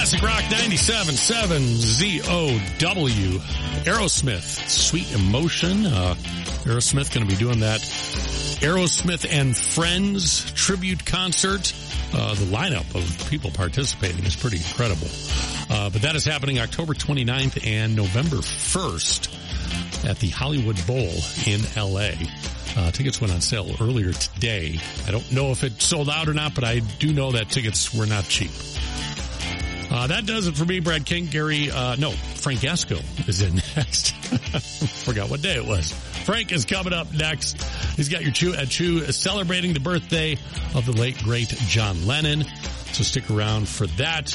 Classic Rock 97.7 ZOW. Aerosmith, Sweet Emotion. Aerosmith going to be doing that Aerosmith and Friends tribute concert. The lineup of people participating is pretty incredible. But that is happening October 29th and November 1st at the Hollywood Bowl in LA. Tickets went on sale earlier today. I don't know if it sold out or not, but I do know that tickets were not cheap. That does it for me, Brad King. Frank Gasco is in next. Forgot what day it was. Frank is coming up next. He's got your Chew at Chew celebrating the birthday of the late, great John Lennon. So stick around for that.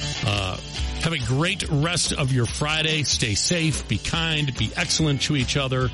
Have a great rest of your Friday. Stay safe, be kind, be excellent to each other.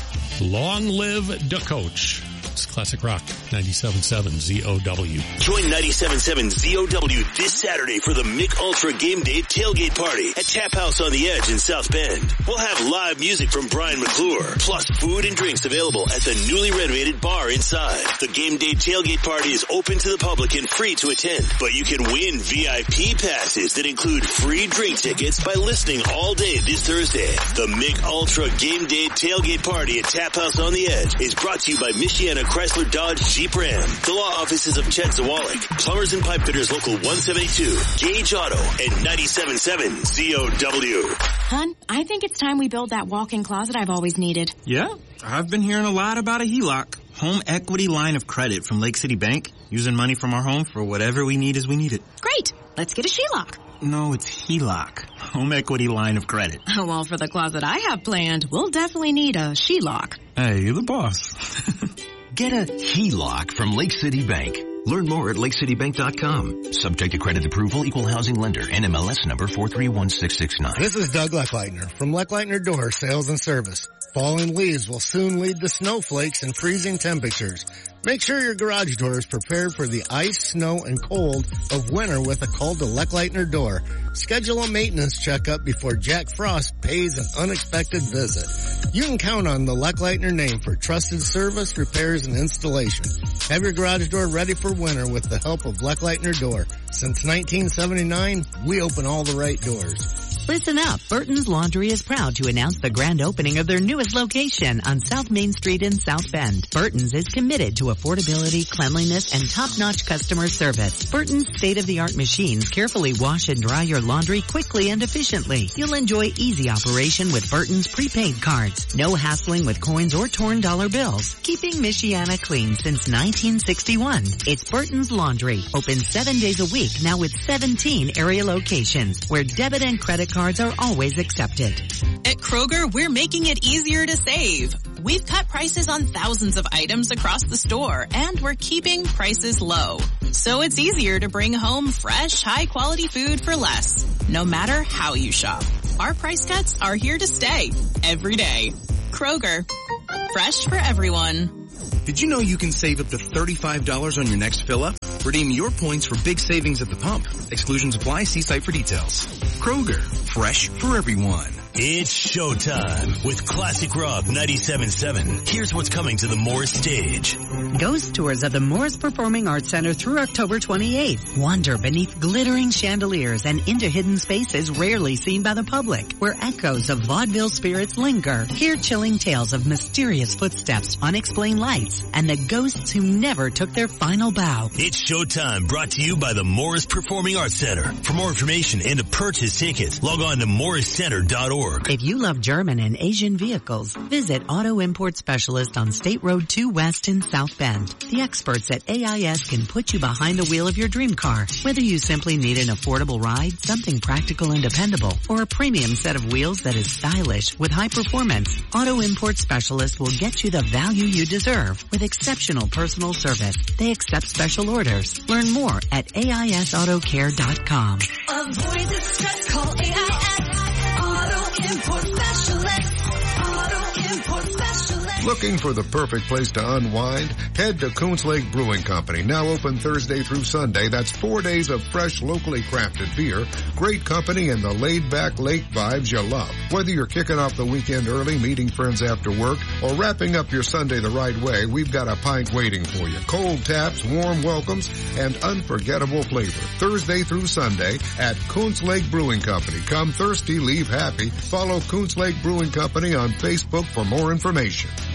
Long live the coach. It's Classic Rock 97.7 ZOW. Join 97.7 ZOW this Saturday for the Mick Ultra Game Day Tailgate Party at Tap House on the Edge in South Bend. We'll have live music from Brian McClure, plus food and drinks available at the newly renovated bar inside. The Game Day Tailgate Party is open to the public and free to attend, but you can win VIP passes that include free drink tickets by listening all day this Thursday. The Mick Ultra Game Day Tailgate Party at Tap House on the Edge is brought to you by Michiana Chrysler Dodge Jeep Ram, the law offices of Chet Zawalik, Plumbers and Pipe Fitters Local 172, Gage Auto, and 97.7 ZOW. Hun, I think it's time we build that walk-in closet I've always needed. Yeah, I've been hearing a lot about a HELOC, home equity line of credit from Lake City Bank, using money from our home for whatever we need as we need it. Great. Let's get a HELOC. No, it's HELOC, home equity line of credit. Oh, well, for the closet I have planned, we'll definitely need a HELOC. Hey, you're the boss. Get a HELOC from Lake City Bank. Learn more at lakecitybank.com. Subject to credit approval, equal housing lender, NMLS number 431669. This is Doug Leckleitner from Leckleitner Door Sales and Service. Falling leaves will soon lead to snowflakes and freezing temperatures. Make sure your garage door is prepared for the ice, snow, and cold of winter with a call to Leckleitner Door. Schedule a maintenance checkup before Jack Frost pays an unexpected visit. You can count on the Leckleitner name for trusted service, repairs, and installation. Have your garage door ready for winter with the help of Leckleitner Door. Since 1979, we open all the right doors. Listen up. Burton's Laundry is proud to announce the grand opening of their newest location on South Main Street in South Bend. Burton's is committed to affordability, cleanliness, and top-notch customer service. Burton's state-of-the-art machines carefully wash and dry your laundry quickly and efficiently. You'll enjoy easy operation with Burton's prepaid cards. No hassling with coins or torn dollar bills. Keeping Michiana clean since 1961. It's Burton's Laundry. Open 7 days a week now with 17 area locations where debit and credit cards are always accepted. At Kroger, we're making it easier to save. We've cut prices on thousands of items across the store, and we're keeping prices low. So it's easier to bring home fresh, high-quality food for less, no matter how you shop. Our price cuts are here to stay, every day. Kroger, fresh for everyone. Did you know you can save up to $35 on your next fill-up? Redeem your points for big savings at the pump. Exclusions apply. See site for details. Kroger, fresh for everyone. It's showtime with Classic Rock 97.7. Here's what's coming to the Morris stage. Ghost tours of the Morris Performing Arts Center through October 28th. Wander beneath glittering chandeliers and into hidden spaces rarely seen by the public, where echoes of vaudeville spirits linger. Hear chilling tales of mysterious footsteps, unexplained lights, and the ghosts who never took their final bow. It's showtime, brought to you by the Morris Performing Arts Center. For more information and to purchase tickets, log on to morriscenter.org. If you love German and Asian vehicles, visit Auto Import Specialist on State Road 2 West in South Bend. The experts at AIS can put you behind the wheel of your dream car. Whether you simply need an affordable ride, something practical and dependable, or a premium set of wheels that is stylish with high performance, Auto Import Specialist will get you the value you deserve with exceptional personal service. They accept special orders. Learn more at AISAutoCare.com. Avoid the stress, call AIS. Auto Import Specialist. Auto Import Specialist. Looking for the perfect place to unwind? Head to Coons Lake Brewing Company, now open Thursday through Sunday. That's 4 days of fresh, locally crafted beer, great company, and the laid-back lake vibes you love. Whether you're kicking off the weekend early, meeting friends after work, or wrapping up your Sunday the right way, we've got a pint waiting for you. Cold taps, warm welcomes, and unforgettable flavor. Thursday through Sunday at Coons Lake Brewing Company. Come thirsty, leave happy. Follow Coons Lake Brewing Company on Facebook for more information.